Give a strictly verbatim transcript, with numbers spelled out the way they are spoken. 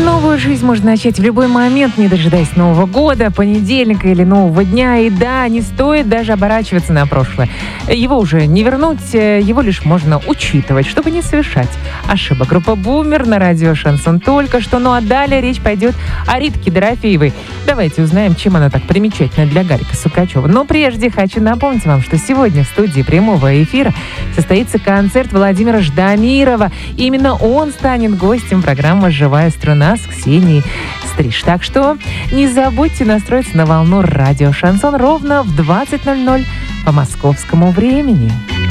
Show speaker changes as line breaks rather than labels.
Новую жизнь можно начать в любой момент, не дожидаясь Нового года, понедельника или нового дня. И да, не стоит даже оборачиваться на прошлое. Его уже не вернуть, его лишь можно учитывать, чтобы не совершать ошибок. Группа «Бумер» на радио «Шансон» только что. Ну а далее речь пойдет о Ритке Дорофеевой. Давайте узнаем, чем она так примечательна для Гарика Сукачева. Но прежде хочу напомнить вам, что сегодня в студии прямого эфира состоится концерт Владимира Ждамирова. И именно он станет гостем программы «Живая струна» с Ксенией Стриж. Так что не забудьте настроиться на волну радио «Шансон» ровно в двадцать ноль ноль по московскому времени.